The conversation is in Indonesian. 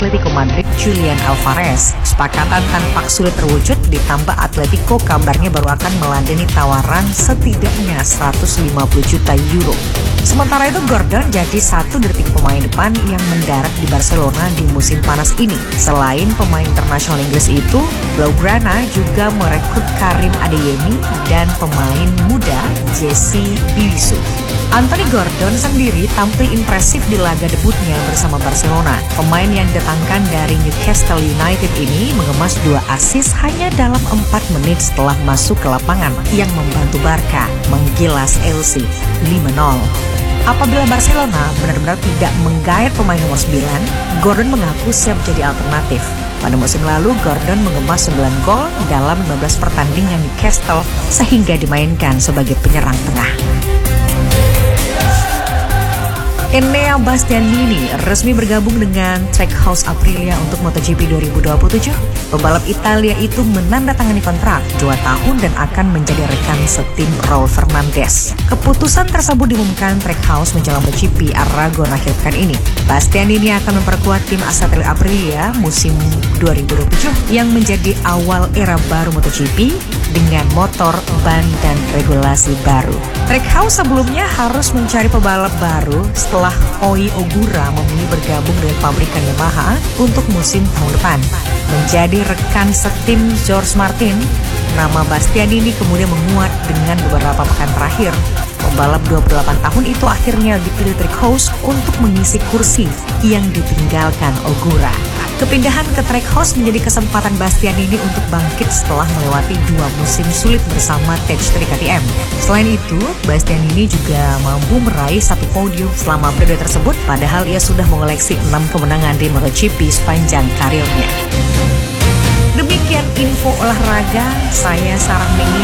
Atletico Madrid Julian Alvarez. Kesepakatan tampak sulit terwujud, ditambah Atletico kabarnya baru akan meladeni tawaran setidaknya 150 juta euro. Sementara itu Gordon jadi satu dari 3 pemain depan yang mendarat di Barcelona di musim panas ini. Selain pemain internasional Inggris itu, Blaugrana juga merekrut Karim Adeyemi dan pemain muda Jesse Bisu. Anthony Gordon sendiri tampil impresif di laga debutnya bersama Barcelona. Pemain yang didatangkan dari Newcastle United ini mengemas 2 assist hanya dalam 4 menit setelah masuk ke lapangan yang membantu Barca menggilas LC 5-0. Apabila Barcelona benar-benar tidak menggait pemain nomor 9, Gordon mengaku siap jadi alternatif. Pada musim lalu, Gordon mengemas 9 gol dalam 15 pertandingan Newcastle sehingga dimainkan sebagai penyerang tengah. Enea Bastianini resmi bergabung dengan Trackhouse Aprilia untuk MotoGP 2027. Pembalap Italia itu menandatangani kontrak 2 tahun dan akan menjadi rekan setim Raul Fernandez. Keputusan tersebut diumumkan Trackhouse menjelang MotoGP Aragon akhir pekan ini. Bastianini akan memperkuat tim Assetto Aprilia musim 2027 yang menjadi awal era baru MotoGP dengan motor, ban, dan regulasi baru. Trackhouse sebelumnya harus mencari pebalap baru setelah Oi Ogura memilih bergabung dengan pabrikan Yamaha untuk musim tahun depan. Menjadi rekan setim George Martin, nama Bastianini kemudian menguat dengan beberapa pekan terakhir. Pembalap 28 tahun itu akhirnya dipilih Trackhouse untuk mengisi kursi yang ditinggalkan Ogura. Kepindahan ke Trackhouse menjadi kesempatan Bastianini untuk bangkit setelah melewati 2 musim sulit bersama Tech3 KTM. Selain itu, Bastianini juga mampu meraih 1 podium selama periode tersebut, padahal ia sudah mengoleksi 6 kemenangan di MotoGP sepanjang karirnya. Demikian info olahraga, saya Sarah Mengi.